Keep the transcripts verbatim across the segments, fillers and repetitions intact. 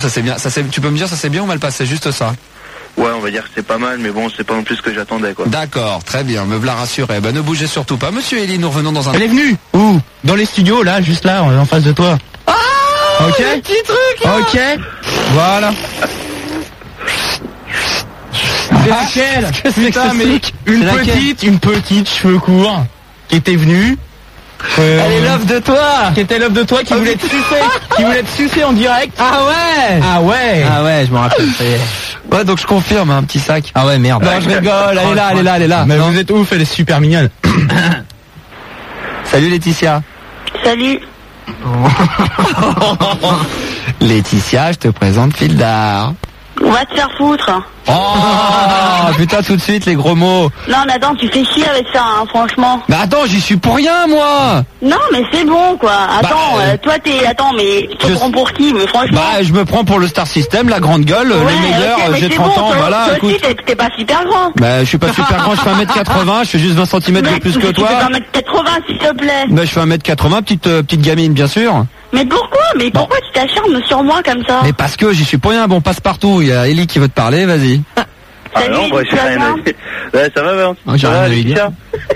ça c'est bien. Ça c'est, tu peux me dire ça c'est bien ou mal passé, juste ça. Ouais, on va dire que c'est pas mal, mais bon, c'est pas non plus ce que j'attendais, quoi. D'accord, très bien, me voilà rassuré. Ben ne bougez surtout pas, Monsieur Elie, nous revenons dans un... Elle est venue. Où? Dans les studios, là, juste là, en face de toi. Ah, ok. le petit truc là. Ok, voilà. C'est laquelle? Putain, mais une petite, une petite, cheveux courts, qui était venue. Euh, Elle est l'œuvre de toi. Qui était l'œuvre de toi, qui voulait te sucer, qui voulait te sucer en direct. Ah ouais. Ah ouais. Ah ouais, je me rappelle. Ouais, donc je confirme, un petit sac. Ah ouais, merde. Non, je rigole, elle est là, elle est là, elle est là. Mais non. vous êtes ouf, elle est super mignonne. Salut Laetitia. Salut. Laetitia, je te présente Fildar. On va te faire foutre. Oh putain, tout de suite les gros mots. Non mais attends, tu fais chier avec ça, hein, franchement. Mais attends, j'y suis pour rien moi. Non mais c'est bon quoi. Attends, Bah, euh, toi t'es... Attends mais tu te je- prends pour qui? Mais franchement... Bah je me prends pour le Star System, la grande gueule, ouais, le meilleur, ok, mais j'ai c'est trente bon, ans, toi, voilà, toi écoute. aussi t'es, t'es pas super grand. Bah je suis pas super grand, je fais un mètre quatre-vingts, je fais juste vingt centimètres de Mais plus que tu fais toi. un mètre quatre-vingts s'il te plaît. Bah je fais un mètre quatre-vingts, petite euh, petite gamine bien sûr. Mais pourquoi? Mais pourquoi tu t'acharnes sur moi comme ça? Mais parce que j'y suis pour rien, bon passe partout, il y a Ellie qui veut te parler, vas-y. Ah Salut, non, bah, tu j'ai vas rien bien à dire. Ouais, ça va, Valentine? Ah, j'ai Ça rien va, à lui Laetitia?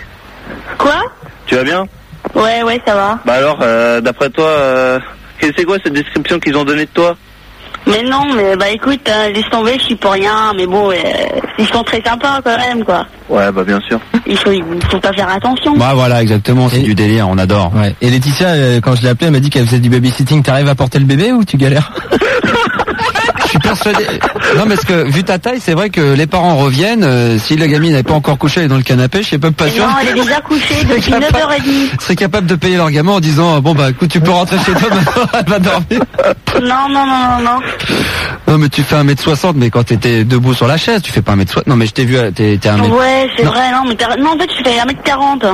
Quoi? Tu vas bien? Ouais, ouais, ça va. Bah alors, euh, d'après toi, euh, qu'est- c'est quoi cette description qu'ils ont donnée de toi? Mais non, mais bah écoute, hein, laisse tomber, je suis pour rien, mais bon, euh, ils sont très sympas quand même, quoi. Ouais, bah bien sûr. Il faut, il faut pas faire attention. Bah voilà, exactement, c'est Et- du délire, on adore. Ouais. Et Laetitia, euh, quand je l'ai appelée, elle m'a dit qu'elle faisait du babysitting. T'arrives à porter le bébé ou tu galères? Je suis persuadé. Non, mais parce que vu ta taille, c'est vrai que les parents reviennent. Euh, si la gamine n'est pas encore couchée, elle est dans le canapé, je sais pas, pas Et sûr. non, elle est déjà couchée depuis Capable- neuf heures trente. Serait capable de payer leur gamin en disant bon bah écoute tu peux rentrer chez toi maintenant, elle va dormir. Non, non, non, non, non. Non mais tu fais un mètre soixante mais quand t'étais debout sur la chaise tu fais pas un mètre soixante. Non mais je t'ai vu, t'es, t'es un mètre. Ouais, c'est Non. vrai, non, mais t'as... non, en fait, je fais un mètre quarante.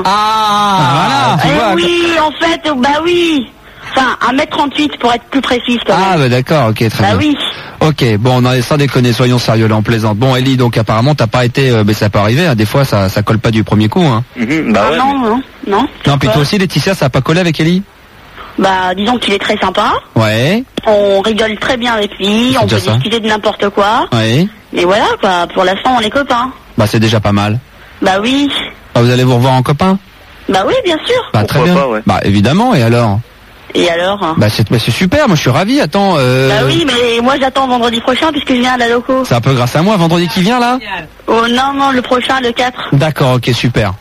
Ah, voilà, tu eh vois. oui, en fait, bah oui. Enfin, un mètre trente-huit pour être plus précise quand Ah même. bah d'accord, ok, très Bah bien. oui. Ok, bon, non, sans déconner, soyons sérieux là, on plaisante. Bon, Ellie, donc apparemment t'as pas été, euh, mais ça peut arriver, hein, des fois ça, ça colle pas du premier coup. Hein. Mhm, bah Ah ouais. non, non, non. Non, puis Pourquoi? toi aussi, Laetitia, ça a pas collé avec Ellie? Bah, disons qu'il est très sympa. Ouais, On rigole très bien avec lui. C'est On déjà peut ça. discuter de n'importe quoi. ouais. Et voilà, quoi. Pour l'instant, on est copains. Bah c'est déjà pas mal. Bah oui. Bah, vous allez vous revoir en copain? Bah oui, bien sûr. Bah très Pourquoi bien. pas, ouais. Bah évidemment, et alors? Et alors? Bah c'est, bah, c'est super, moi je suis ravi, attends. Euh... Bah oui, mais moi j'attends vendredi prochain puisque je viens à la loco. C'est un peu grâce à moi, vendredi qui vient là? Oh non, non, le prochain, le quatre. D'accord, ok, super.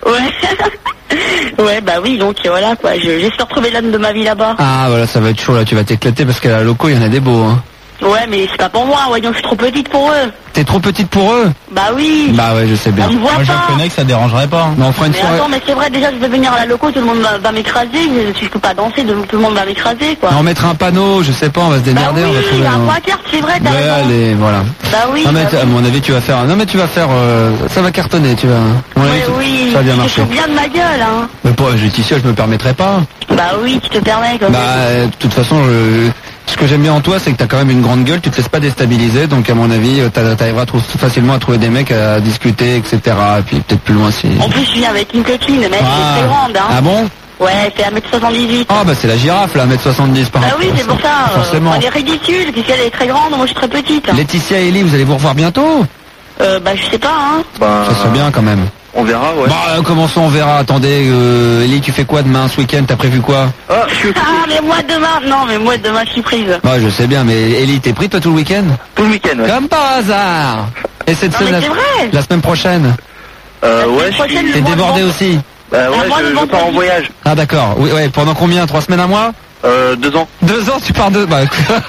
Ouais. Ouais, bah oui, donc voilà, quoi. Je- J'espère trouver l'homme de ma vie là-bas. Ah voilà, ça va être chaud là, tu vas t'éclater parce qu'à la loco, il y en a des beaux. Hein. Ouais, mais c'est pas pour moi, voyons, je suis trop petite pour eux. T'es trop petite pour eux? Bah oui. Bah ouais, je sais bien. On me voit Moi, je pas. connais que ça dérangerait pas. hein. Mais on fera une Mais soirée. attends, mais c'est vrai, déjà, je vais venir à la loco, tout le monde va, va m'écraser. Je, je peux pas danser, de- tout le monde va m'écraser, quoi. On mettra un panneau, je sais pas, on va se Bah démerder, oui, on va trouver un un... pancarte, c'est vrai, t'as Ouais, raison. allez, voilà. Bah oui. Non mais bah t- à oui. mon avis tu vas faire... Non mais tu vas faire... euh, Ça va cartonner, tu vas... À mon avis, Ouais, tout- oui, ça va bien je marcher. fous bien de ma gueule, hein. Mais pour Laetitia, je me permettrai pas. Bah oui, tu te permets, comme Bah, euh, de toute façon, je... ce que j'aime bien en toi, c'est que t'as quand même une grande gueule, tu te laisses pas déstabiliser, donc à mon avis, euh, t'a- t'arriveras trou- facilement à trouver des mecs à discuter, et cetera. Et puis peut-être plus loin si... En plus, je viens avec une copine, mais elle Ah. est très grande, hein. Ah bon? Ouais, elle fait un mètre soixante-dix-huit. Ah bah c'est la girafe là, un mètre soixante-dix par Bah oui, c'est pour ça. euh, Forcément. Elle est ridicule, puisqu'elle est très grande, moi je suis très petite. Laetitia et Ellie, vous allez vous revoir bientôt? Euh, bah je sais pas, hein. Bah, Ça serait bien quand même. on verra, ouais. Bah euh, comment ça on verra? Attendez, euh, Ellie tu fais quoi demain ce week-end? T'as prévu quoi? Ah, je suis Ah, mais moi demain, non, mais moi demain je suis prise. Ouais je sais bien, mais Ellie t'es pris toi tout le week-end? tout le week-end, ouais. Comme par hasard. Et cette Non, mais semaine, c'est vrai. la semaine prochaine, Euh, La ouais, semaine je prochaine, suis... t'es le mois de débordé vendre- aussi? Bah Ah, ouais, moi, le je, je pars en vendredi. voyage. Ah d'accord. Oui, ouais. Pendant combien? Trois semaines, un mois? Euh, deux ans. Deux ans, tu pars deux. Bah, quoi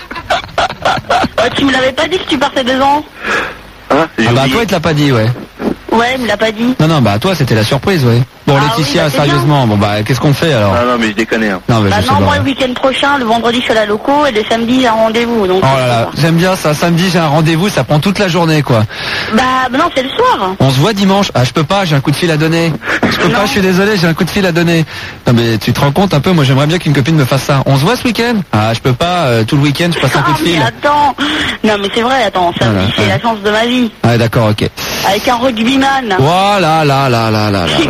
Ouais, tu me l'avais pas dit que tu partais deux ans. Ah, j'ai ah bah oublié. toi, il te l'a pas dit, ouais. Ouais, il me l'a pas dit. Non, non, bah toi, c'était la surprise, ouais. Bon, Ah Laetitia, oui, bah, c'est sérieusement, bon bah, qu'est-ce qu'on fait alors? Ah non, mais je déconne, hein. Non, mais Bah je sais non, pas. moi le week-end prochain, le vendredi je suis à la loco et le samedi j'ai un rendez-vous. Donc, Oh là là, j'aime bien ça. Samedi, j'ai un rendez-vous, ça prend toute la journée, quoi. Bah bah non, c'est le soir. On se voit dimanche. Ah, je peux pas, j'ai un coup de fil à donner. Je peux Non. pas, je suis désolé, j'ai un coup de fil à donner. Non, mais tu te rends compte un peu, moi j'aimerais bien qu'une copine me fasse ça. On se voit ce week-end? Ah, je peux pas, euh, tout le week-end, je passe un coup Ah de mais fil. attends. Non mais c'est vrai, attends, samedi Voilà, c'est ouais. la chance de ma vie. Ah, d'accord, ok. Avec un rugbyman. Voilà, là, là, là, là, là, Qui là, va là. m'écraser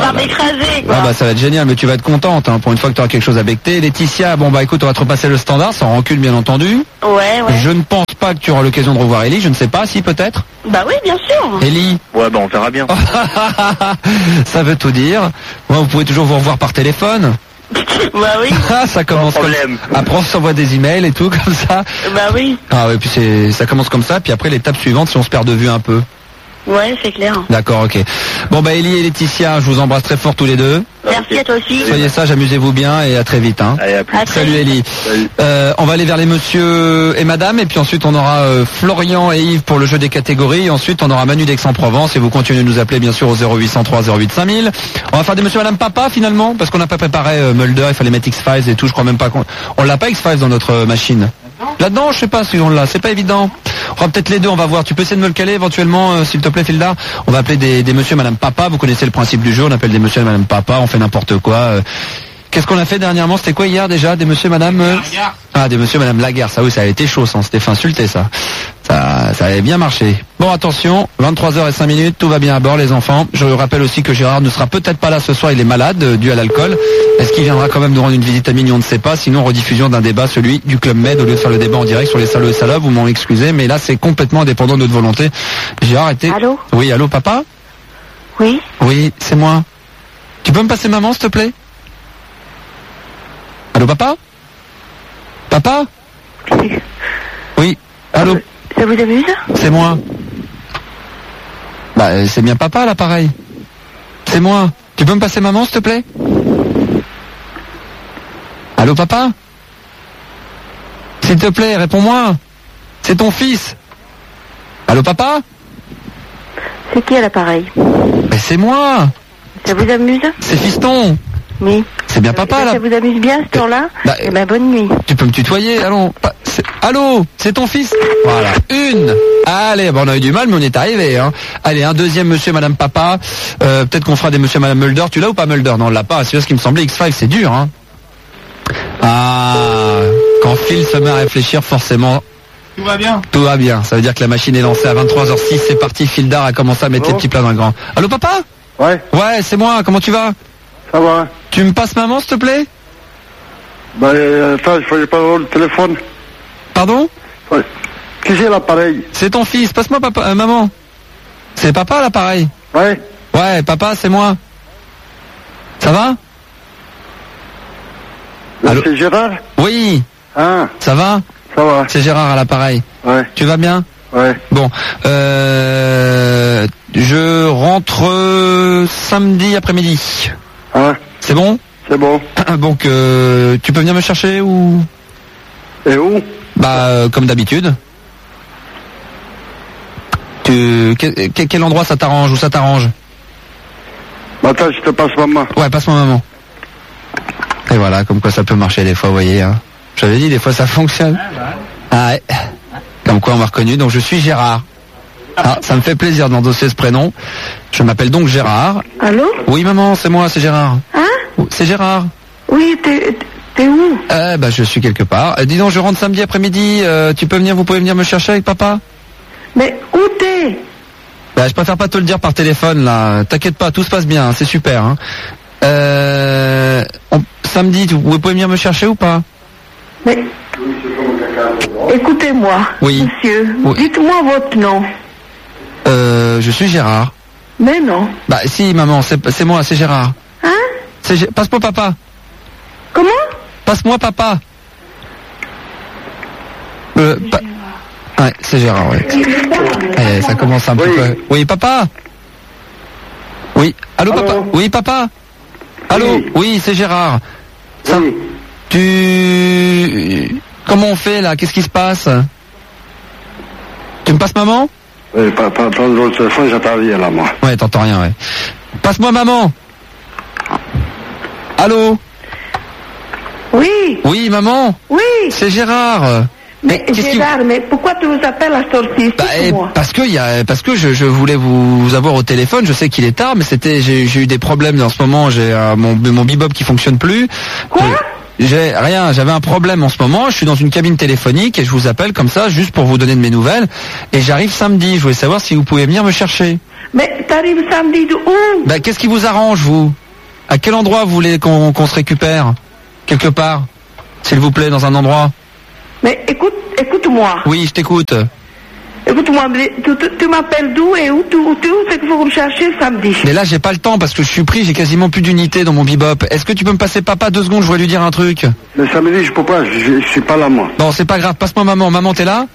nager, quoi. Ah bah ça va être génial, mais tu vas être contente, hein, pour une fois que tu auras quelque chose à becter. Laetitia, bon bah écoute, on va te repasser le standard, sans rancune bien entendu. Ouais, ouais. Je ne pense pas que tu auras l'occasion de revoir Ellie, je ne sais pas, si peut-être. Bah oui, bien sûr. Ellie. Ouais, bah on verra bien. Ça veut tout dire. Ouais, vous pouvez toujours vous revoir par téléphone. Bah oui. Ça commence Sans comme problème. après on s'envoie des emails et tout comme ça. Bah oui. Ah oui, puis c'est ça commence comme ça, puis après l'étape suivante si on se perd de vue un peu. Ouais, c'est clair. D'accord, ok. Bon bah Ellie et Laetitia, je vous embrasse très fort tous les deux. Merci à toi aussi. Soyez sages, amusez-vous bien et à très vite. Hein. Allez, à plus. À très Salut vite. Ellie. Salut. Euh, on va aller vers les monsieur et madame et puis ensuite on aura euh, Florian et Yves pour le jeu des catégories et ensuite on aura Manu d'Aix-en-Provence et vous continuez de nous appeler bien sûr au zéro huit cent trois zéro huit cinq mille. On va faire des monsieur et madame papa finalement parce qu'on n'a pas préparé euh, Mulder, il fallait mettre X-Files et tout, je crois même pas qu'on on l'a pas X-Files dans notre euh, machine. Là-dedans, je sais pas si on l'a, c'est pas évident. On fera peut-être les deux, on va voir. Tu peux essayer de me le caler éventuellement, euh, s'il te plaît, Fildar. On va appeler des, des monsieur et madame papa, vous connaissez le principe du jeu, on appelle des monsieur et madame papa, on fait n'importe quoi. euh. Qu'est-ce qu'on a fait dernièrement? C'était quoi hier déjà? Des monsieur et madame euh... Ah, des monsieur et madame Lagarde, ça oui, ça a été chaud, ça, on s'était fait insulter ça. Ça, ça avait bien marché. Bon, attention, vingt-trois heures cinq minutes, tout va bien à bord les enfants. Je rappelle aussi que Gérard ne sera peut-être pas là ce soir, il est malade, euh, dû à l'alcool. Est-ce qu'il viendra quand même nous rendre une visite à minuit? On ne sait pas, sinon rediffusion d'un débat, celui du Club Med, au lieu de faire le débat en direct sur les salauds et salopes, vous m'en excusez, mais là c'est complètement indépendant de notre volonté. Gérard était... Allô? Oui, allô papa? Oui. Oui, c'est moi. Tu peux me passer maman s'il te plaît? Allô papa? Papa? Oui, allô? Ça vous amuse? C'est moi. Bah, euh, c'est bien papa, l'appareil. C'est moi. Tu peux me passer maman, s'il te plaît? Allô, papa? S'il te plaît, réponds-moi. C'est ton fils. Allô, papa? C'est qui à l'appareil? Mais c'est moi. Ça vous amuse? C'est fiston. Oui. C'est bien papa, ça, là. ça vous amuse bien ce temps-là? Bah, Eh ben, bonne nuit. Tu peux me tutoyer, allons. Pas- c'est- Allô, c'est ton fils? Voilà, une. Allez, bon, on a eu du mal, mais on est arrivé. Hein. Allez, un deuxième monsieur et madame papa. Euh, peut-être qu'on fera des monsieur et madame Mulder. Tu l'as ou pas Mulder? Non, on l'a pas. C'est ce qui me semblait. X-Files, c'est dur. Hein. Ah, quand Phil se met à réfléchir, forcément... Tout va bien. Tout va bien. Ça veut dire que la machine est lancée à vingt-trois heures six. C'est parti, Fildar a commencé à mettre Allô les petits plats dans le grand. Allô, papa? Ouais, Ouais, c'est moi. Comment tu vas? ça va. Tu me passes maman, s'il te plaît? Ben, euh, attends, il fallait pas avoir le téléphone. Pardon? Ouais. Qui c'est l'appareil? C'est ton fils. Passe-moi papa, euh, maman. C'est papa l'appareil. Ouais. Ouais, papa, c'est moi. Ça va? Là, Allô? c'est Gérard? Oui, Ah, ça va? ça va. C'est Gérard à l'appareil. Ouais, Tu vas bien? ouais. Bon, euh, je rentre euh, samedi après-midi. Hein, C'est bon? c'est bon. Donc, euh, tu peux venir me chercher ou? Et où? Bah, euh, comme d'habitude. Tu, quel, quel- quel endroit ça t'arrange? Où ça t'arrange? Bah, attends, je te passe maman. Ouais, passe-moi maman. Et voilà, comme quoi ça peut marcher des fois, vous voyez. Hein. J'avais dit, des fois ça fonctionne. Ah ouais. Comme quoi on m'a reconnu, donc je suis Gérard. Ah, ça me fait plaisir d'endosser ce prénom. Je m'appelle donc Gérard. Allô? Oui maman, c'est moi, c'est Gérard. Hein? C'est Gérard. Oui, t'es t'es où? Euh, bah je suis quelque part. Euh, dis donc, je rentre samedi après-midi. Euh, tu peux venir, vous pouvez venir me chercher avec papa? Mais où t'es? Bah je préfère pas te le dire par téléphone là. T'inquiète pas, tout se passe bien, c'est super. Hein. Euh, on- samedi, tu- vous pouvez venir me chercher ou pas? Mais écoutez-moi, Oui. monsieur. Oui. Dites-moi votre nom. Euh, je suis Gérard. Mais non. Bah si maman, c'est c'est moi, c'est Gérard. Hein? C'est Gé- Passe-moi papa. Comment? Passe-moi papa. Euh, pa- Ouais, c'est Gérard, ouais. Eh, ça commence un Oui. petit peu. Oui, papa. Oui. Allô, Allô? papa. Oui, papa. Allô. Oui. Oui, c'est Gérard. Ça- Oui. Tu... Comment on fait là? Qu'est-ce qui se passe? Tu me passes maman? Oui, pas, pas, pas le téléphone, j'entends rien là, moi. Ouais, t'entends rien, ouais. Passe-moi maman. Allô? Oui, Oui, maman. oui. C'est Gérard. Mais qu'est-ce qui- Gérard, mais pourquoi tu vous appelles à sortir? Bah, eh, Dites-moi. parce que il y a, parce que je, je voulais vous, vous avoir au téléphone. Je sais qu'il est tard, mais c'était, j'ai, j'ai eu des problèmes en ce moment. J'ai euh, mon, mon bebop qui fonctionne plus. Quoi? Euh, J'ai rien. J'avais un problème en ce moment. Je suis dans une cabine téléphonique et je vous appelle comme ça juste pour vous donner de mes nouvelles. Et j'arrive samedi. Je voulais savoir si vous pouvez venir me chercher. Mais t'arrives samedi de où? Bah, qu'est-ce qui vous arrange vous? À quel endroit vous voulez qu'on qu'on se récupère? Quelque part, s'il vous plaît, dans un endroit. Mais écoute, écoute-moi. Oui, je t'écoute. Écoute-moi, mais tu, tu, tu m'appelles d'où et où tu, où tu, où c'est qu'il faut me chercher samedi? Mais là, j'ai pas le temps parce que je suis pris, j'ai quasiment plus d'unité dans mon bebop. Est-ce que tu peux me passer papa deux secondes, je voudrais lui dire un truc. Le samedi, je peux pas, je, je suis pas là, moi. Bon, c'est pas grave, passe-moi maman. Maman, t'es là?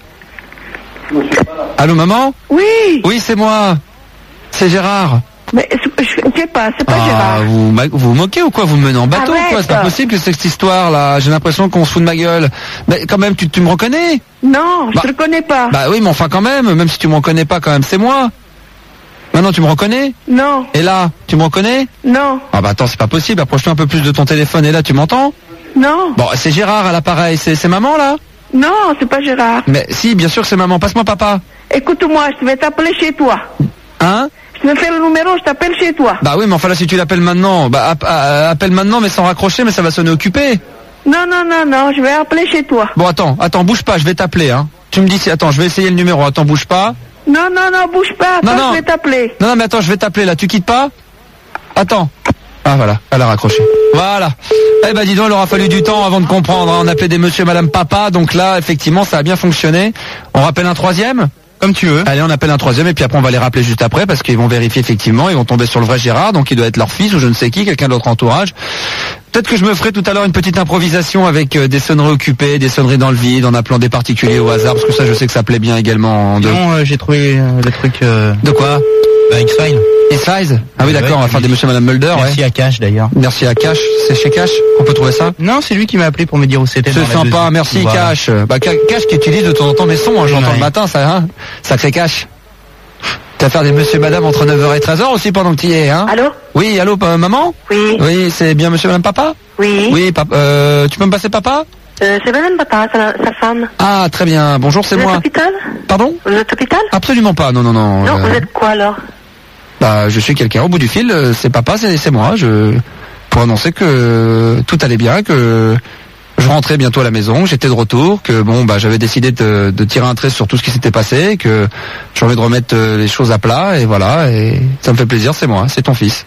Non, je suis pas là. Allô, maman? Oui. Oui, c'est moi. C'est Gérard. Mais je, je sais pas, c'est pas Ah, Gérard. vous, ma- vous vous moquez ou quoi? Vous me menez en bateau ou quoi? Arrête. C'est pas possible que c'est cette histoire-là. J'ai l'impression qu'on se fout de ma gueule. Mais quand même, tu, tu me reconnais? Non, je Bah- te reconnais pas. Bah oui, mais enfin quand même, même si tu me reconnais pas quand même, c'est moi. Maintenant, tu me reconnais? Non, Et là, tu me reconnais? non, Ah bah attends, c'est pas possible. Approche-toi un peu plus de ton téléphone. Et là, tu m'entends? non, Bon, c'est Gérard à l'appareil. C'est c'est maman, là? non, c'est pas Gérard. Mais si, bien sûr que c'est maman. Passe-moi papa. Écoute-moi, je vais t'appeler chez toi. Hein? Je vais faire le numéro, je t'appelle chez toi. Bah oui, mais enfin là, si tu l'appelles maintenant, bah app- euh, appelle maintenant, mais sans raccrocher, mais ça va sonner occupé. Non, non, non, non, je vais appeler chez toi. Bon, attends, attends, bouge pas, je vais t'appeler, hein. Tu me dis si, attends, je vais essayer le numéro. Attends, bouge pas. Non, non, non, bouge pas, Non, attends, non. je vais t'appeler. Non, non, mais attends, je vais t'appeler là. Tu quittes pas? Attends. Ah voilà, elle a raccroché. Voilà. Eh ben dis donc, il aura fallu du temps avant de comprendre. Hein. On appelait des monsieur et madame papa, donc là, effectivement, ça a bien fonctionné. On rappelle un troisième? Comme tu veux. Allez, on appelle un troisième et puis après on va les rappeler juste après parce qu'ils vont vérifier effectivement, ils vont tomber sur le vrai Gérard, donc il doit être leur fils ou je ne sais qui, quelqu'un de l'autre entourage. Peut-être que je me ferai tout à l'heure une petite improvisation avec euh, des sonneries occupées, des sonneries dans le vide, en appelant des particuliers au hasard, parce que ça je sais que ça plaît bien également. En deux. Non, euh, j'ai trouvé euh, le truc... Euh... De quoi? Bah, X-Files. X-Files? Ah oui, Ouais, d'accord, on va ouais, faire des oui. monsieur et madame Mulder, Merci ouais. à Cash d'ailleurs. Merci à Cash, c'est chez Cash qu'on peut trouver ça? Non, c'est lui qui m'a appelé pour me dire où c'était. C'est dans la sympa, deuxième. merci Voilà. Cash. Bah Ca- Cash qui utilise de temps en temps mes sons, hein, j'entends Ouais. le matin, ça, hein. Sacré Cash. Tu vas faire des monsieur et madame entre neuf heures et treize heures aussi pendant que tu y es, hein? Allô? Oui, allô, pa- maman? Oui. Oui, c'est bien monsieur et madame papa? Oui. Oui, papa, euh, tu peux me passer papa? Euh, c'est madame papa, sa, sa femme. Ah, très bien, bonjour, c'est Vous êtes moi. hôpital? Pardon? Vous êtes hôpital? Absolument pas, non, non, non. Non, euh, vous êtes quoi alors? Bah, je suis quelqu'un au bout du fil, euh, c'est papa, c'est c'est moi, je... pour annoncer que tout allait bien, que je rentrais bientôt à la maison, que j'étais de retour, que bon, bah, j'avais décidé de, de tirer un trait sur tout ce qui s'était passé, que j'ai envie de remettre euh, les choses à plat, et voilà, et ça me fait plaisir, c'est moi, c'est ton fils.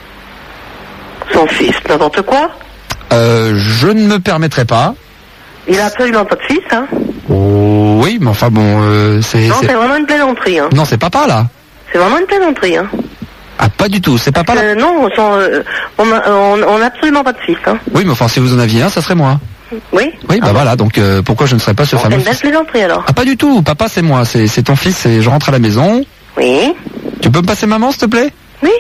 Son fils, n'importe quoi? Euh, je ne me permettrai pas. Il a absolument pas de fils, hein? Oh, oui, mais enfin bon, euh, c'est... Non, c'est- c'est vraiment une plaisanterie, hein? Non, c'est papa, là. C'est vraiment une plaisanterie, hein? Ah, pas du tout, c'est papa, là. Euh, non, son, euh, on a on, on a absolument pas de fils, hein? Oui, mais enfin, si vous en aviez un, ça serait moi. Oui? Oui, bah Ah bon. voilà, donc euh, pourquoi je ne serais pas ce Bon, c'est fameux une belle fils? plaisanterie alors. Ah, pas du tout, papa, c'est moi, c'est c'est ton fils, et je rentre à la maison. Oui? Tu peux me passer maman, s'il te plaît? Oui?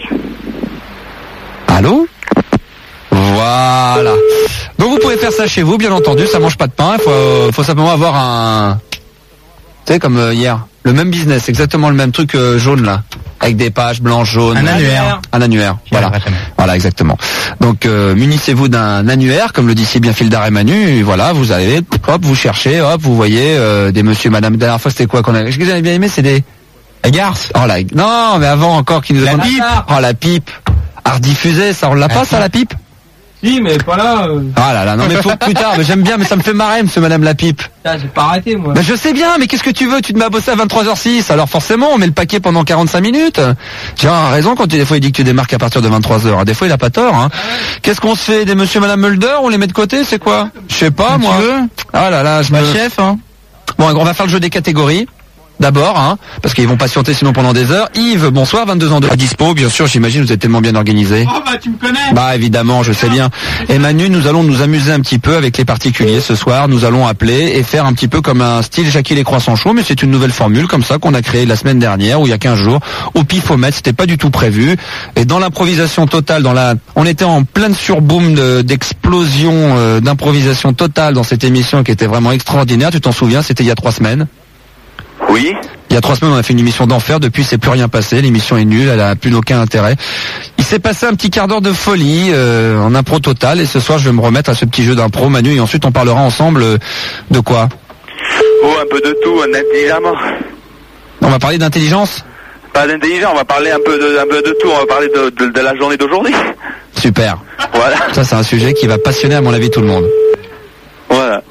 Allô? Voilà. Donc vous pouvez faire ça chez vous, bien entendu, ça mange pas de pain, il faut, faut simplement avoir un... Tu sais, comme euh, hier, le même business, exactement le même truc euh, jaune, là, avec des pages blanches, jaunes. Un annuaire. Un annuaire, voilà. arriverai jamais. Voilà, exactement. Donc, euh, munissez-vous d'un annuaire, comme le dit si bien Fildar et Manu, et voilà, vous allez, hop, vous cherchez, hop, vous voyez euh, des monsieur, madame. La dernière fois, c'était quoi qu'on avait... Ce que j'avais bien aimé, c'est des... La garce. Oh, la... Non, mais avant encore, qui nous La demandent- pipe. Oh, la pipe. À rediffuser, ça, on l'a pas, ça, la pipe? Si, mais pas là. Euh... Ah là là, non mais faut plus tard, mais j'aime bien, mais ça me fait marrer, monsieur madame la pipe. Putain, j'ai pas arrêté, moi. Ben je sais bien, mais qu'est-ce que tu veux? Tu te mets à bosser à vingt-trois heures six, alors forcément on met le paquet pendant quarante-cinq minutes. J'ai raison quand des fois il dit que tu démarques à partir de vingt-trois heures. Des fois il a pas tort. Hein. Qu'est-ce qu'on se fait? Des monsieur madame Mulder? On les met de côté? C'est quoi? Je sais pas Comme moi. tu veux. Ah là là, je Bah, me... chef, hein. Bon, on va faire le jeu des catégories. D'abord, hein, parce qu'ils vont patienter sinon pendant des heures. Yves, bonsoir, vingt-deux ans de à dispo, bien sûr, j'imagine, vous êtes tellement bien organisé. Oh bah, tu me connais. Bah évidemment, je sais bien. Et Manu, nous allons nous amuser un petit peu avec les particuliers ce soir. Nous allons appeler et faire un petit peu comme un style Jackie les Croissants Chauds, mais c'est une nouvelle formule comme ça qu'on a créée la semaine dernière ou il y a quinze jours. Au pifomètre, c'était pas du tout prévu. Et dans l'improvisation totale, dans la, on était en pleine surboom de- d'explosion, euh, d'improvisation totale dans cette émission qui était vraiment extraordinaire. Tu t'en souviens? C'était il y a trois semaines. Oui. Il y a trois semaines, on a fait une émission d'enfer. Depuis, c'est plus rien passé. L'émission est nulle. Elle a plus aucun intérêt. Il s'est passé un petit quart d'heure de folie euh, en impro total. Et ce soir, je vais me remettre à ce petit jeu d'impro, Manu. Et ensuite, on parlera ensemble euh, de quoi? Oh, un peu de tout, intelligemment. On va parler d'intelligence. Pas d'intelligent, on va parler un peu de, un peu de tout. On va parler de, de, de la journée d'aujourd'hui. Super. Voilà. Ça, c'est un sujet qui va passionner, à mon avis, tout le monde. Voilà.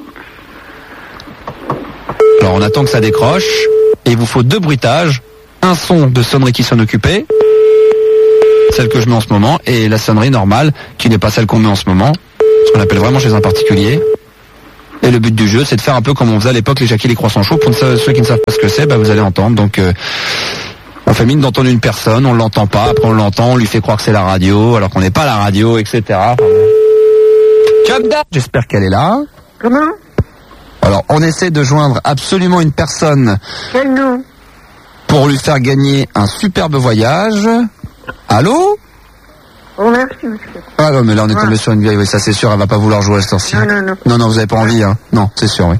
Alors, on attend que ça décroche. Et il vous faut deux bruitages. Un son de sonnerie qui sonne occupée. celle que je mets en ce moment, et la sonnerie normale, qui n'est pas celle qu'on met en ce moment, ce qu'on appelle vraiment chez un particulier. Et le but du jeu, c'est de faire un peu comme on faisait à l'époque les Jackie les croissants chauds. Pour ceux qui ne savent pas ce que c'est, bah vous allez entendre. Donc euh, on fait mine d'entendre une personne, on l'entend pas, après on l'entend, on lui fait croire que c'est la radio, alors qu'on n'est pas la radio, et cetera. J'espère qu'elle est là. Comment? Alors on essaie de joindre absolument une personne. Quel nom? Pour lui faire gagner un superbe voyage. Allô? Oh, merci, monsieur. Ah non, mais là on est Ouais. tombé sur une vieille, oui, ça c'est sûr, elle va pas vouloir jouer à cette heure-ci. Non, non, non. Non, non, vous avez pas envie, hein. Non, c'est sûr, oui.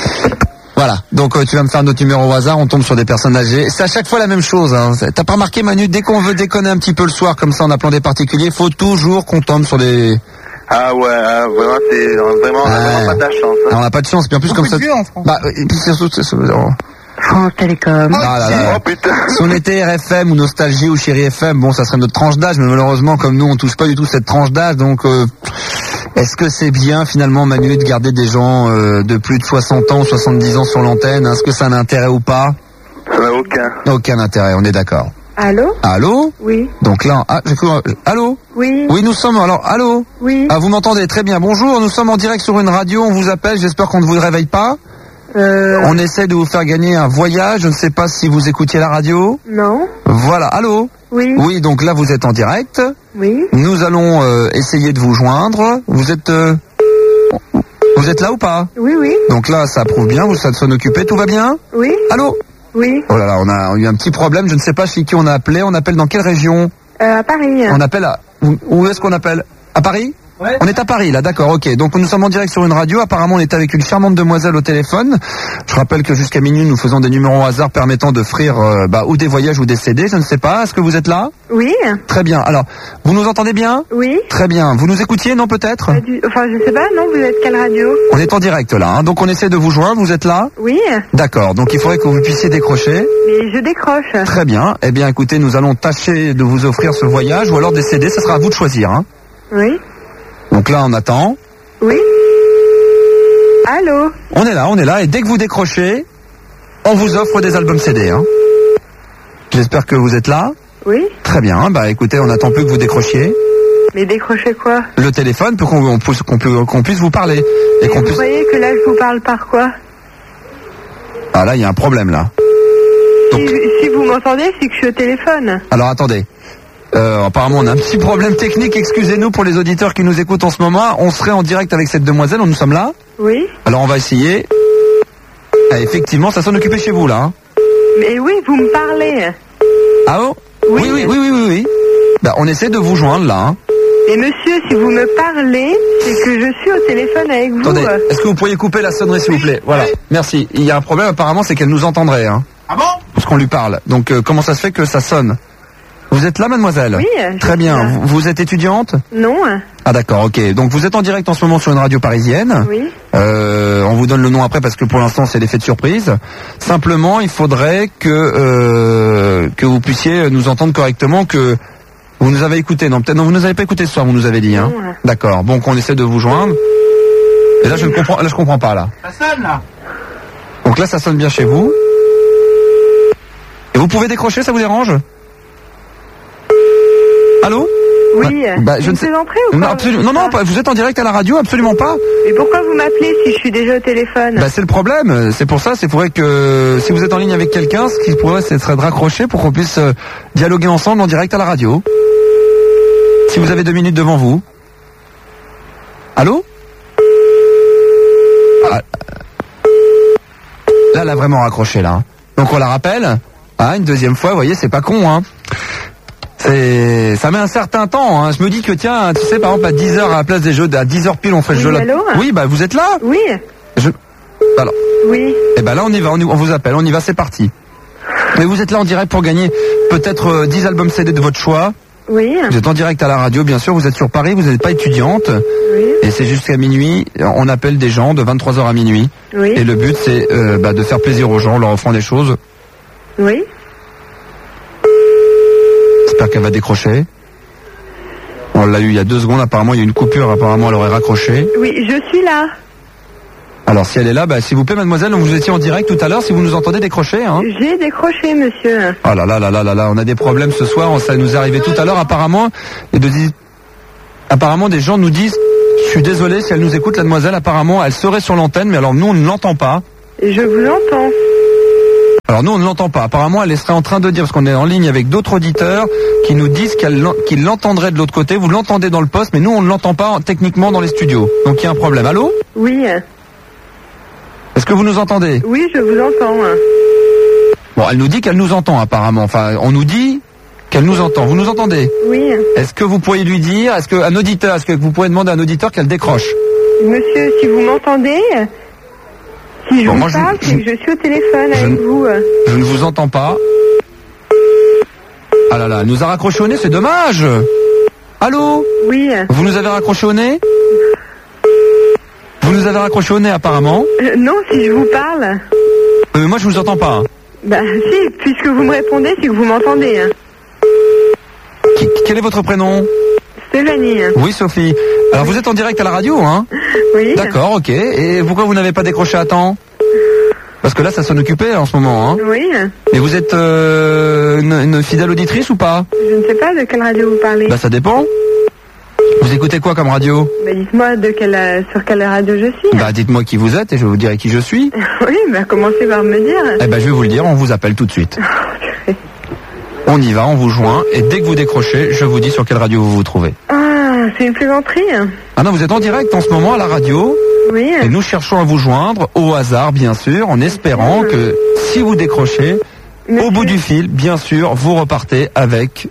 Voilà, donc euh, tu vas me faire notre numéro au hasard, on tombe sur des personnes âgées. C'est à chaque fois la même chose, hein. T'as pas remarqué, Manu, dès qu'on veut déconner un petit peu le soir, comme ça en appelant des particuliers, faut toujours qu'on tombe sur des... Ah ouais, ah, vraiment, c'est vraiment, on a Ouais. vraiment pas de la chance. Hein. Alors, on n'a pas de chance, bien plus comme ça... Bah, et puis surtout... c'est- c'est- oh. France Télécom. Ah là là. Oh putain. Si on était R F M ou Nostalgie ou Chéri F M, bon, ça serait notre tranche d'âge, mais malheureusement, comme nous, on touche pas du tout cette tranche d'âge, donc euh, est-ce que c'est bien, finalement, Manu, de garder des gens euh, de plus de soixante ans ou soixante-dix ans sur l'antenne? Est-ce que ça a un intérêt ou pas? Ça n'a aucun. Aucun intérêt, on est d'accord. Allô? Allô? Oui. Donc là, ah, j'ai cru- allô? Oui. Oui, nous sommes, alors, allô? Oui. Ah, vous m'entendez? Très bien, bonjour, nous sommes en direct sur une radio, on vous appelle, j'espère qu'on ne vous réveille pas. Euh, On essaie de vous faire gagner un voyage, je ne sais pas si vous écoutiez la radio. non. Voilà, allô? Oui. Oui, donc là vous êtes en direct. Oui. Nous allons euh, essayer de vous joindre. Vous êtes euh, vous êtes là ou pas? Oui, oui. Donc là ça prouve bien, vous êtes s'en occupé, tout va bien? Oui. Allô? Oui. Oh là là, on a eu un petit problème, je ne sais pas chez qui on a appelé. On appelle dans quelle région? Euh, à Paris. On appelle à... Où, où est-ce qu'on appelle? À Paris? Ouais. On est à Paris là, d'accord, ok. Donc nous sommes en direct sur une radio, apparemment on est avec une charmante demoiselle au téléphone. Je rappelle que jusqu'à minuit nous faisons des numéros au hasard permettant d'offrir euh, bah, ou des voyages ou des C D, je ne sais pas. Est-ce que vous êtes là? Oui. Très bien, alors, vous nous entendez bien? Oui. Très bien, vous nous écoutiez, non peut-être? Pas du- Enfin, je sais pas, non, vous êtes quelle radio? On est en direct là, hein. Donc on essaie de vous joindre, vous êtes là? Oui. D'accord, donc il faudrait que vous puissiez décrocher. Mais je décroche. Très bien, eh bien écoutez, nous allons tâcher de vous offrir ce voyage ou alors des C D, ça sera à vous de choisir, hein. Oui. Donc là on attend. Oui. Allô? On est là, on est là, et dès que vous décrochez, on vous offre des albums C D, hein. J'espère que vous êtes là. Oui. Très bien, bah écoutez, on n'attend plus que vous décrochiez Mais décrochez quoi? le téléphone pour qu'on on puisse, qu'on pu- qu'on puisse vous parler. Et Et qu'on vous puisse... croyez que là, je vous parle par quoi? Ah là, il y a un problème là. Si, si vous m'entendez, c'est que je suis au téléphone. Alors attendez. Euh, apparemment on a un petit problème technique, excusez-nous pour les auditeurs qui nous écoutent en ce moment. On serait en direct avec cette demoiselle, nous sommes là. Oui. Alors on va essayer. Ah, effectivement, ça s'en occupait chez vous là. Hein. Mais oui, vous me parlez. Ah oh Oui. oui, oui, oui, oui, oui, oui. Bah, on essaie de vous joindre là. Hein. Et monsieur, si vous me parlez, c'est que je suis au téléphone avec vous. Attendez, est-ce que vous pourriez couper la sonnerie s'il vous plaît? Voilà, merci. Il y a un problème apparemment, c'est qu'elle nous entendrait. Hein, Ah bon? parce qu'on lui parle. Donc euh, comment ça se fait que ça sonne? Vous êtes là, mademoiselle? Oui, je Très suis bien. là. Vous, vous êtes étudiante? Non. Ah d'accord, ok. Donc vous êtes en direct en ce moment sur une radio parisienne. Oui. Euh, on vous donne le nom après parce que pour l'instant c'est l'effet de surprise. Simplement, il faudrait que euh, que vous puissiez nous entendre correctement, que vous nous avez écouté. Non, peut-être non, vous nous avez pas écouté ce soir, vous nous avez dit. Hein. Non. D'accord. Bon, qu'on essaie de vous joindre. Et là, je ne comprends, là, je comprends pas là. Ça sonne là. Donc là, ça sonne bien chez vous. Et vous pouvez décrocher, ça vous dérange? Allô? Oui. Bah, je Vous ne me sais- faites entrer ou Non, pas? absolument. Non, non, pas- vous êtes en direct à la radio, absolument pas. Mais pourquoi vous m'appelez si je suis déjà au téléphone? Bah, c'est le problème. C'est pour ça, c'est faudrait que si vous êtes en ligne avec quelqu'un, ce qui pourrait, ce serait de raccrocher pour qu'on puisse euh, dialoguer ensemble en direct à la radio. Si vous avez deux minutes devant vous. Allô? Ah, là, elle a vraiment raccroché là. Donc on la rappelle. Ah, une deuxième fois, vous voyez, c'est pas con, hein. C'est, ça met un certain temps, hein. Je me dis que tiens, tu sais, par exemple, à dix heures à la place des jeux, à dix heures pile, on ferait le Oui, jeu là. allô? Oui, bah, vous êtes là? Oui. Je... Alors. Oui. Eh ben là on y va, on, y- on vous appelle, on y va, c'est parti. Mais vous êtes là en direct pour gagner peut-être euh, dix albums C D de votre choix. Oui. Vous êtes en direct à la radio, bien sûr, vous êtes sur Paris, vous n'êtes pas étudiante. Oui. Et c'est jusqu'à minuit, on appelle des gens de vingt-trois heures à minuit. Oui. Et le but c'est euh, bah, de faire plaisir aux gens, en leur offrant des choses. Oui. J'espère qu'elle va décrocher. On l'a eu il y a deux secondes, apparemment il y a une coupure, apparemment elle aurait raccroché. Oui, je suis là. Alors si elle est là, bah, s'il vous plaît mademoiselle, vous étiez en direct tout à l'heure, si vous nous entendez décrocher. Hein. J'ai décroché, monsieur. Oh là là là là là là, on a des problèmes ce soir, ça nous est arrivé tout à l'heure apparemment. Et de, apparemment des gens nous disent, je suis désolé si elle nous écoute, la demoiselle, apparemment elle serait sur l'antenne, mais alors nous on ne l'entend pas. Je vous entends. Alors nous on ne l'entend pas, apparemment elle serait en train de dire, parce qu'on est en ligne avec d'autres auditeurs qui nous disent qu'elle, qu'ils l'entendraient de l'autre côté, vous l'entendez dans le poste, mais nous on ne l'entend pas techniquement dans les studios. Donc il y a un problème. Allô ? Oui. Est-ce que vous nous entendez ? Oui, je vous entends. Bon, elle nous dit qu'elle nous entend apparemment. Enfin, on nous dit qu'elle nous entend. Vous nous entendez ? Oui. Est-ce que vous pourriez lui dire, est-ce qu'un auditeur, est-ce que vous pouvez demander à un auditeur qu'elle décroche ? Monsieur, si vous m'entendez, si je bon, vous moi, parle, je, c'est que je suis au téléphone je, avec vous. Je ne vous entends pas. Ah là là, elle nous a raccroché au nez, c'est dommage. Allô ? Oui. Vous nous avez raccroché au nez ? Vous nous avez raccroché au nez apparemment. Euh, non, si je vous parle. Euh, moi je vous entends pas. Bah si, puisque vous me répondez, c'est que vous m'entendez. Qui, quel est votre prénom ? Stéphanie. Oui Sophie. Alors vous êtes en direct à la radio, hein ? Oui. D'accord, ok. Et pourquoi vous n'avez pas décroché à temps ? Parce que là ça s'en occupait en ce moment, hein ? Oui. Et vous êtes euh, une, une fidèle auditrice ou pas ? Je ne sais pas de quelle radio vous parlez. Bah ça dépend. Vous écoutez quoi comme radio ? Bah dites-moi de quelle, sur quelle radio je suis. Bah dites-moi qui vous êtes et je vous dirai qui je suis. Oui, bah commencez par me dire. Eh ben je vais vous le dire, on vous appelle tout de suite. On y va, on vous joint et dès que vous décrochez, je vous dis sur quelle radio vous vous trouvez. Ah, c'est une plaisanterie. Ah non, vous êtes en direct en ce moment à la radio. Oui. Et nous cherchons à vous joindre au hasard, bien sûr, en espérant que si vous décrochez, Monsieur. Au bout du fil, bien sûr, vous repartez avec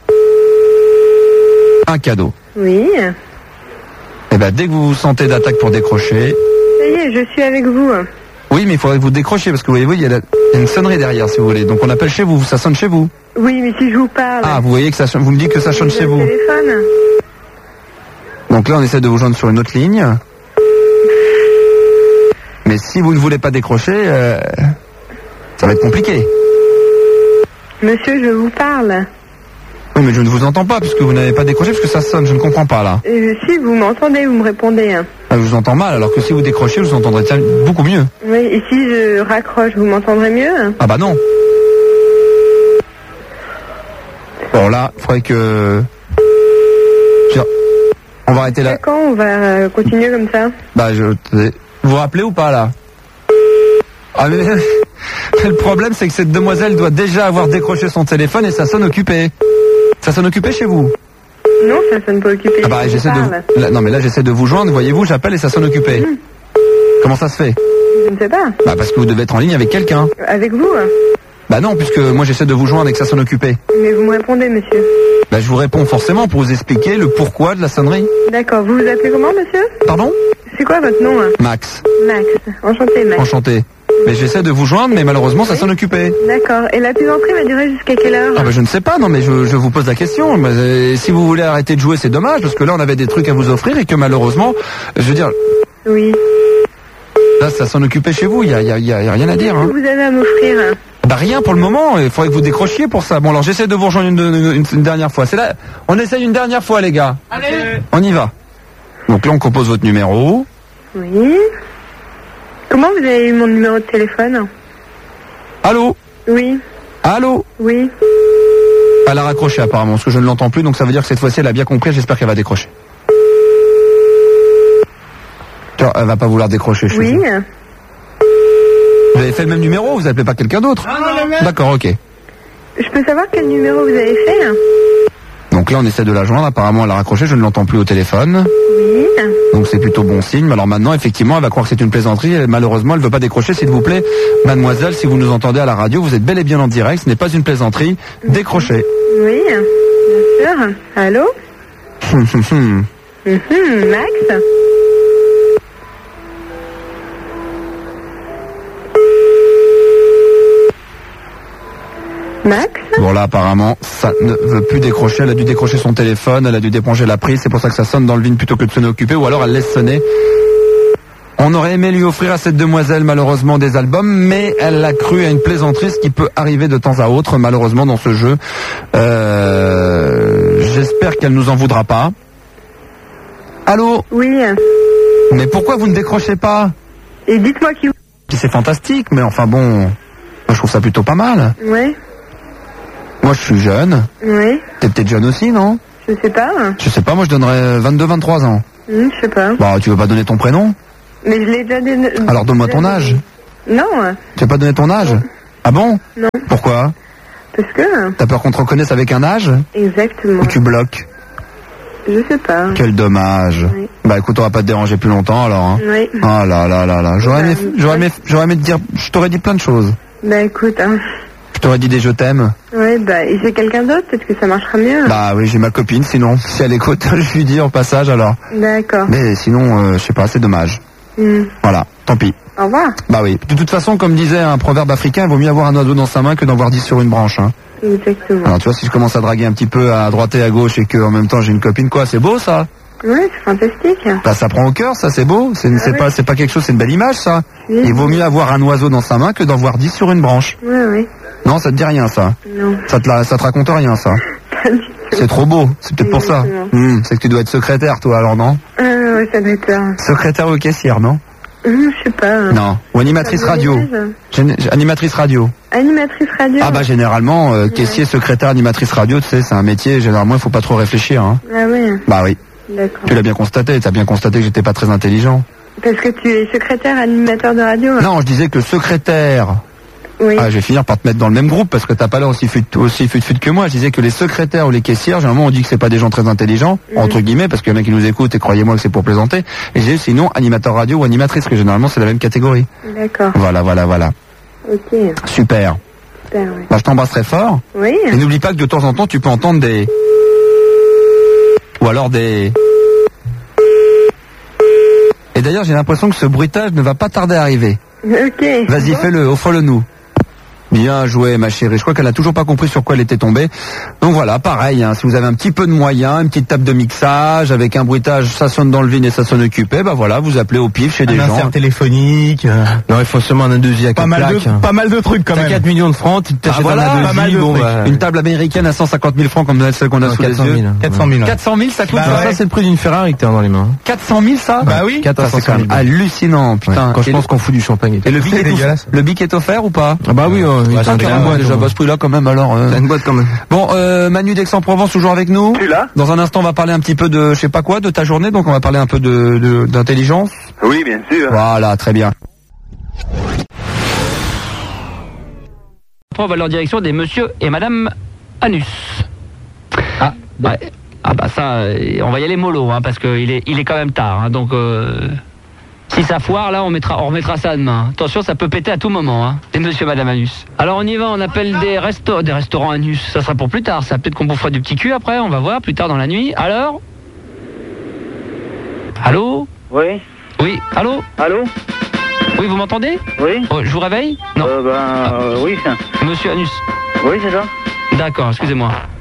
un cadeau. Oui. Et ben dès que vous vous sentez d'attaque pour décrocher. Ça y est, je suis avec vous. Oui, mais il faudrait que vous décrochiez parce que vous voyez, il y, a une sonnerie derrière si vous voulez. Donc on appelle chez vous, ça sonne chez vous. Oui, mais si je vous parle. Ah, vous voyez que ça, vous me dites que ça sonne chez vous. Téléphone. Donc là, on essaie de vous joindre sur une autre ligne. Mais si vous ne voulez pas décrocher, euh, ça va être compliqué. Monsieur, je vous parle. Oui, mais je ne vous entends pas puisque vous n'avez pas décroché parce que ça sonne, je ne comprends pas là. Euh, si, vous m'entendez, vous me répondez. Ah, je vous entends mal, alors que si vous décrochez, je vous entendrez beaucoup mieux. Oui, et si je raccroche, vous m'entendrez mieux? Ah bah non. Bon là, il faudrait que... On va arrêter là. D'accord, on va continuer comme ça. Bah je... Vous vous rappelez ou pas là? Ah mais... Le problème c'est que cette demoiselle doit déjà avoir décroché son téléphone et ça sonne occupé. Ça sonne occupé chez vous? Non, ça sonne pas occupé. Ah bah j'essaie de... Là, non mais là j'essaie de vous joindre, voyez-vous, j'appelle et ça sonne occupé. Mmh. Comment ça se fait? Je ne sais pas. Bah parce que vous devez être en ligne avec quelqu'un. Avec vous? Bah non, puisque moi j'essaie de vous joindre et que ça sonne occupé. Mais vous me répondez, monsieur? Bah je vous réponds forcément pour vous expliquer le pourquoi de la sonnerie. D'accord, vous vous appelez comment, monsieur? Pardon? C'est quoi votre nom? Max. Max, enchanté Max. Enchanté. Mais j'essaie de vous joindre, mais malheureusement ça sonne occupé. D'accord, et la plaisanterie va durer jusqu'à quelle heure? Ah bah je ne sais pas, non mais je, je vous pose la question. Mais, euh, si vous voulez arrêter de jouer, c'est dommage, parce que là on avait des trucs à vous offrir et que malheureusement, je veux dire... Oui. Là ça sonne occupé chez vous, il n'y a, y a, y a rien à dire. Hein. Qu'est-ce que vous avez à m'offrir? Bah rien pour le moment, il faudrait que vous décrochiez pour ça. Bon alors j'essaie de vous rejoindre une, une, une, une dernière fois. C'est là, on essaye une dernière fois les gars. Allez. On y va. Donc là on compose votre numéro. Oui. Comment vous avez eu mon numéro de téléphone? Allô? Oui. Allô? Oui. Elle a raccroché apparemment, parce que je ne l'entends plus, donc ça veut dire que cette fois-ci elle a bien compris, j'espère qu'elle va décrocher. Tiens, elle va pas vouloir décrocher. Je oui. Suis vous avez fait le même numéro, vous appelez pas quelqu'un d'autre? D'accord, ok. Je peux savoir quel numéro vous avez fait? Donc là on essaie de la joindre, apparemment elle a raccroché, je ne l'entends plus au téléphone. Oui. Donc c'est plutôt bon signe. Mais alors maintenant, effectivement, elle va croire que c'est une plaisanterie. Et malheureusement, elle ne veut pas décrocher. S'il vous plaît, mademoiselle, si vous nous entendez à la radio, vous êtes bel et bien en direct. Ce n'est pas une plaisanterie. Décrochez. Oui, bien sûr. Allô? mmh, Max? Max? Bon là apparemment ça ne veut plus décrocher, elle a dû décrocher son téléphone, elle a dû débrancher la prise, c'est pour ça que ça sonne dans le vide plutôt que de sonner occupé, ou alors elle laisse sonner. On aurait aimé lui offrir à cette demoiselle malheureusement des albums, mais elle a cru à une plaisanterie, ce qui peut arriver de temps à autre malheureusement dans ce jeu. Euh, j'espère qu'elle nous en voudra pas. Allô? Oui. Mais pourquoi vous ne décrochez pas? Et dites-moi qui... C'est fantastique, mais enfin bon, moi je trouve ça plutôt pas mal. Ouais. Moi je suis jeune. Ouais. T'es peut-être jeune aussi, non? Je sais pas. Je sais pas, moi je donnerais vingt-deux vingt-trois ans. Hum, je sais pas. Bah tu veux pas donner ton prénom? Mais je l'ai déjà donné. Alors donne-moi ton âge. Non. Tu veux pas donner ton âge? Ah bon? Non. Pourquoi? Parce que... T'as peur qu'on te reconnaisse avec un âge? Exactement. Ou tu bloques? Je sais pas. Quel dommage. Oui. Bah écoute, on va pas te déranger plus longtemps alors. Hein. Oui. Oh là là là là. J'aurais aimé, j'aurais aimé, j'aurais aimé te dire, je t'aurais dit plein de choses. Bah écoute, hein. Je t'aurais dit des je t'aime. Ouais, bah, et j'ai quelqu'un d'autre, peut-être que ça marchera mieux. Bah oui, j'ai ma copine, sinon, si elle écoute, je lui dis en passage alors. D'accord. Mais sinon, euh, je sais pas, c'est dommage. Hmm. Voilà, tant pis. Au revoir. Bah oui. De toute façon, comme disait un proverbe africain, il vaut mieux avoir un oiseau dans sa main que d'en voir dix sur une branche. Hein. Exactement. Alors tu vois, si je commence à draguer un petit peu à droite et à gauche et que en même temps j'ai une copine, quoi, c'est beau ça? Ouais, c'est fantastique. Bah ça prend au cœur, ça c'est beau. C'est Ah c'est ouais. pas c'est pas quelque chose, c'est une belle image ça. Oui. Il vaut mieux avoir un oiseau dans sa main que d'en voir dix sur une branche. Ouais, ouais. Non, ça te dit rien ça. Non. Ça te la- ça te raconte rien ça. Pas du tout. C'est trop beau. C'est peut-être pour ça. Exactement. Hmm, c'est que tu dois être secrétaire toi alors non? Ah ouais, ça doit être ça. Secrétaire ou caissière non? Hum, je sais pas. Non. Ou animatrice Ça me radio. dérange. Gén- Animatrice radio. Animatrice radio. Ah bah généralement euh, caissier, secrétaire, animatrice radio, tu sais, c'est un métier. Généralement il faut pas trop réfléchir. Hein. Ah ouais, Bah oui. d'accord. Tu l'as bien constaté. T'as bien constaté que j'étais pas très intelligent. Parce que tu es secrétaire animateur de radio. hein. Non, je disais que le secrétaire. Oui. Ah, je vais finir par te mettre dans le même groupe parce que t'as pas l'air aussi fut aussi fut fut que moi. Je disais que les secrétaires ou les caissières, généralement on dit que c'est pas des gens très intelligents, Mhm. entre guillemets, parce qu'il y en a qui nous écoutent et croyez-moi que c'est pour plaisanter. Et j'ai sinon animateur radio ou animatrice, que généralement c'est la même catégorie. D'accord. Voilà, voilà, voilà. Ok. Super. Super, ouais. Bah, je t'embrasse très fort. Oui. Et n'oublie pas que de temps en temps tu peux entendre des ou alors des. Et d'ailleurs j'ai l'impression que ce bruitage ne va pas tarder à arriver. Ok. Vas-y, Bon. fais-le, offre-le nous. Bien joué, ma chérie. Je crois qu'elle a toujours pas compris sur quoi elle était tombée. Donc voilà, pareil, hein, si vous avez un petit peu de moyens, une petite table de mixage, avec un bruitage, ça sonne dans le vide et ça sonne occupé, bah voilà, vous appelez au pif chez des Un gens. insert téléphonique. euh, Non, il faut seulement un devis à Pas quatre mal, de, plaques. pas mal de trucs quand T'as même. quatre millions de francs, tu t'achètes Ah, voilà, un pas mal de devis, bon, trucs. bah, Une table américaine à cent cinquante mille francs comme celle qu'on a non, sous les quatre cent yeux. mille. quatre cent mille. ouais. quatre cent mille, ça coûte Bah ça, ouais. Ça, c'est le prix d'une Ferrari que t'as dans les mains. quatre cent mille, ça? Bah oui. Ça, c'est quand même quatre cent mille. hallucinant, putain. Quand je Et pense le- qu'on fout du champagne et tout. Et le bic, C'est est dégueulasse. off- le bic est offert ou pas? Ah bah oui, euh, Ouais, une c'est un quinzaine grand de Ouais, boîtes, déjà, on- bah, ce prix-là quand même, alors. euh. T'as une boîte quand même. Bon, euh, Manu d'Aix-en-Provence toujours avec nous. Tu es là? Dans un instant, on va parler un petit peu de, je sais pas quoi, de ta journée, donc on va parler un peu de, de- d'intelligence. Oui, bien sûr. Voilà, très bien. On va leur direction des monsieur et madame Anus. Ah, ouais. Ah bah ça, euh, on va y aller mollo, hein, parce qu'il est, il est quand même tard. Hein, donc, euh, si ça foire, là, on, mettra, on remettra ça demain. Attention, ça peut péter à tout moment, hein, des monsieur et madame Anus. Alors on y va, on appelle des, resto des restaurants Anus. Ça sera pour plus tard, ça. Peut-être qu'on bouffera du petit cul après, on va voir, plus tard dans la nuit. Alors Allô? Oui. Oui, allô? Allô? Oui, vous m'entendez? Oui. Oh, je vous réveille? Non, Euh, ben, euh, oui, ça. monsieur Anus. Oui, c'est ça. D'accord, excusez-moi.